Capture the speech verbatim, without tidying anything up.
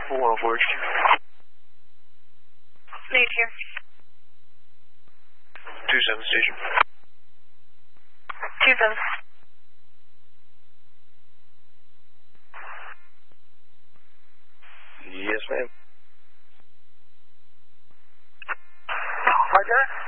four oh four. Need here. two seven station. two seven. Yes, ma'am. Roger.